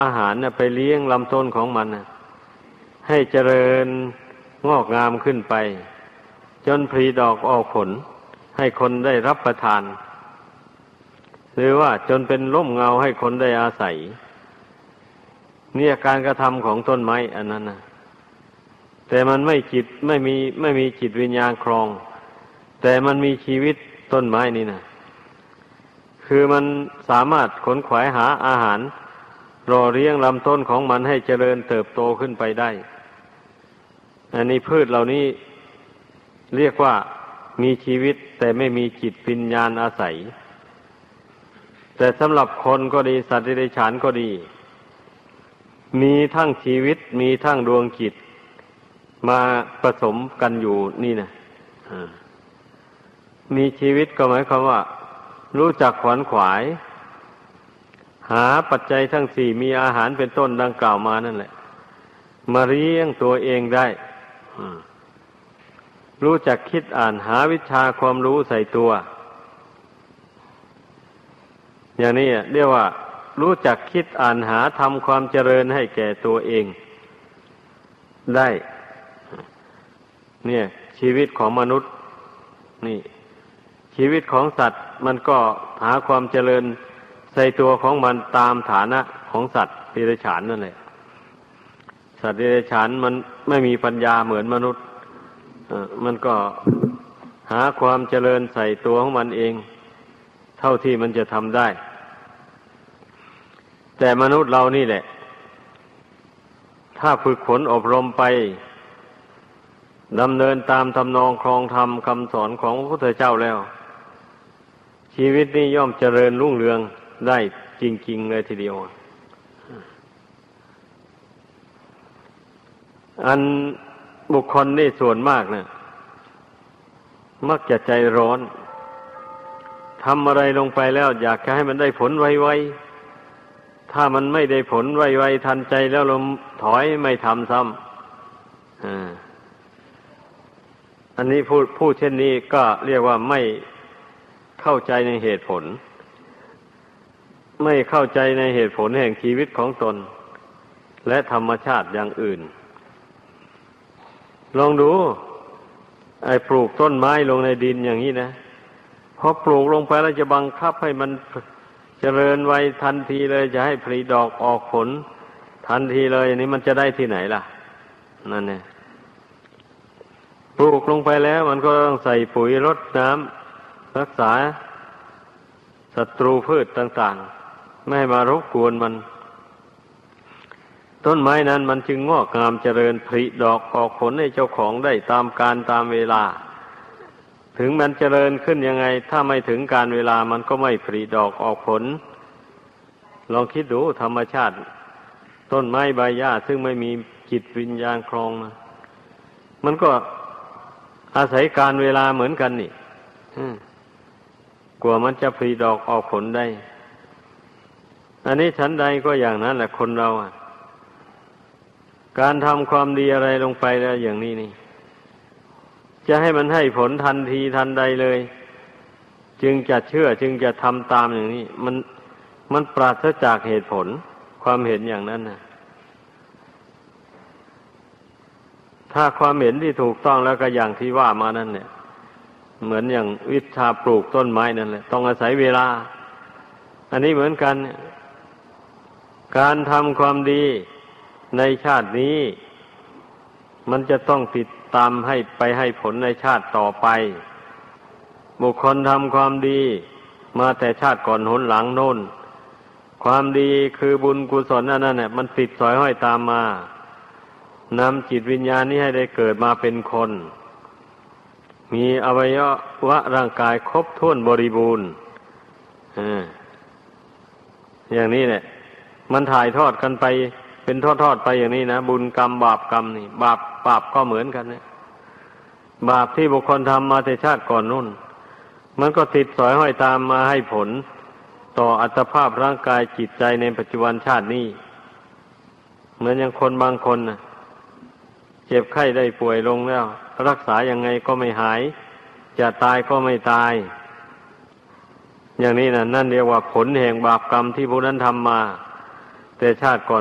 อาหารน่ะไปเลี้ยงลำต้นของมันน่ะให้เจริญงอกงามขึ้นไปจนผลิดอกออกผลให้คนได้รับประทานหรือว่าจนเป็นร่มเงาให้คนได้อาศัยเนี่ยการกระทำของต้นไม้อันนั้นนะแต่มันไม่มีจิตวิญญาณครองแต่มันมีชีวิตต้นไม้นี่นะคือมันสามารถขนขวายหาอาหารรอเลี้ยงลำต้นของมันให้เจริญเติบโตขึ้นไปได้อันนี้พืชเหล่านี้เรียกว่ามีชีวิตแต่ไม่มีจิตวิญญาณอาศัยแต่สำหรับคนก็ดีสัตว์เดรัจฉานก็ดีมีทั้งชีวิตมีทั้งดวงจิตมาผสมกันอยู่นี่นะมีชีวิตก็หมายความว่ารู้จักขวนขวายหาปัจจัยทั้งสี่มีอาหารเป็นต้นดังกล่าวมานั่นแหละมาเลี้ยงตัวเองได้รู้จักคิดอ่านหาวิชาความรู้ใส่ตัวอย่างนี้เรียกว่ารู้จักคิดอ่านหาทำความเจริญให้แก่ตัวเองได้เนี่ยชีวิตของมนุษย์นี่ชีวิตของสัตว์มันก็หาความเจริญใส่ตัวของมันตามฐานะของสัตว์เดรัจฉานนั่นแหละสัตว์เดรัจฉานมันไม่มีปัญญาเหมือนมนุษย์มันก็หาความเจริญใส่ตัวของมันเองเท่าที่มันจะทำได้แต่มนุษย์เรานี่แหละถ้าฝึกฝนอบรมไปดำเนินตามทำนองครองธรรมคำสอนของพระพุทธเจ้าแล้วชีวิตนี้ย่อมเจริญรุ่งเรืองได้จริงๆเลยทีเดียวอันบุคคลนี่ส่วนมากนะมักจะใจร้อนทำอะไรลงไปแล้วอยากจะให้มันได้ผลไวๆถ้ามันไม่ได้ผลไวๆทันใจแล้วเราถอยไม่ทำซ้ำอันนี้พูดเช่นนี้ก็เรียกว่าไม่เข้าใจในเหตุผลไม่เข้าใจในเหตุผลแห่งชีวิตของตนและธรรมชาติอย่างอื่นลองดูไอ้ปลูกต้นไม้ลงในดินอย่างนี้นะพอปลูกลงไปแล้วจะบังคับให้มันเจริญไวทันทีเลยจะให้ผลิดอกออกผลทันทีเลยอันนี้มันจะได้ที่ไหนล่ะนั่นเนี่ยปลูกลงไปแล้วมันก็ต้องใส่ปุ๋ยรดน้ำรักษาศัตรูพืชต่างๆไม่ให้มารบกวนมันต้นไม้นั้นมันจึงงอกงามเจริญผลิดอกออกผลให้เจ้าของได้ตามกาลตามเวลาถึงมันเจริญขึ้นยังไงถ้าไม่ถึงกาลเวลามันก็ไม่ผลิดอกออกผลลองคิดดูธรรมชาติต้นไม้ใบหญ้าซึ่งไม่มีจิตวิญญาณครองนะมันก็อาศัยกาลเวลาเหมือนกันนี่กว่ามันจะผลิดอกออกผลได้อันนี้ฉันใดก็อย่างนั้นแหละคนเราการทำความดีอะไรลงไปแล้วอย่างนี้นี่จะให้มันให้ผลทันทีทันใดเลยจึงจะเชื่อจึงจะทำตามอย่างนี้มันปราศจากเหตุผลความเห็นอย่างนั้นนะถ้าความเห็นที่ถูกต้องแล้วก็อย่างที่ว่ามานั่นเนี่ยเหมือนอย่างวิชาปลูกต้นไม้นั่นแหละต้องอาศัยเวลาอันนี้เหมือนกันการทำความดีในชาตินี้มันจะต้องติดตามให้ผลในชาติต่อไปบุคคลทำความดีมาแต่ชาติก่อนหนหลังโน้นความดีคือบุญกุศลนั่นเนี่ยมันติดสอยห้อยตามมานำจิตวิญญาณนี้ให้ได้เกิดมาเป็นคนมีอวัยวะร่างกายครบถ้วนบริบูรณ์อย่างนี้แหละมันถ่ายทอดกันไปเป็นทอดๆไปอย่างนี้นะบุญกรรมบาปกรรมนี่บาปก็เหมือนกันเนี่ยบาปที่บุคคลทำมาแต่ชาติก่อนนู่นมันก็ติดสอยห้อยตามมาให้ผลต่ออัตภาพร่างกายจิตใจในปัจจุบันชาตินี้เหมือนอย่างคนบางคนนะเจ็บไข้ได้ป่วยลงแล้วรักษายังไงก็ไม่หายจะตายก็ไม่ตายอย่างนี้นะนั่นเรียกว่าผลแห่งบาปกรรมที่ผู้นั้นทำมาแต่ชาติก่อน